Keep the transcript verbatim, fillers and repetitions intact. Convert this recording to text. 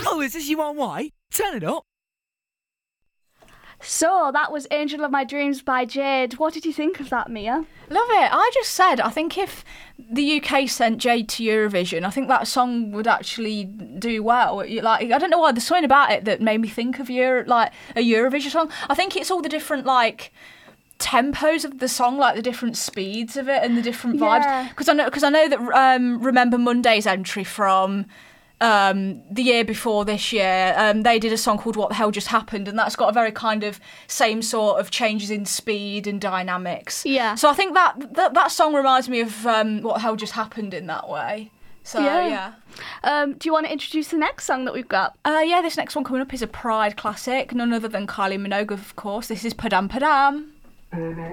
Oh, is this you one way? Turn it up. So, that was Angel of My Dreams by Jade. What did you think of that, Mia? Love it. I just said, I think if the U K sent Jade to Eurovision, I think that song would actually do well. Like, I don't know why, there's something about it that made me think of Euro, like a Eurovision song. I think it's all the different, like, tempos of the song, like the different speeds of it and the different vibes. Because I know, because I know that um, Remember Monday's entry from um, the year before this year, um, they did a song called What the Hell Just Happened, and that's got a very kind of same sort of changes in speed and dynamics. Yeah. So I think that that, that song reminds me of um, What the Hell Just Happened in that way. So, yeah. yeah. Um, do you want to introduce the next song that we've got? Uh, yeah, this next one coming up is a Pride classic, none other than Kylie Minogue, of course. This is Padam Padam.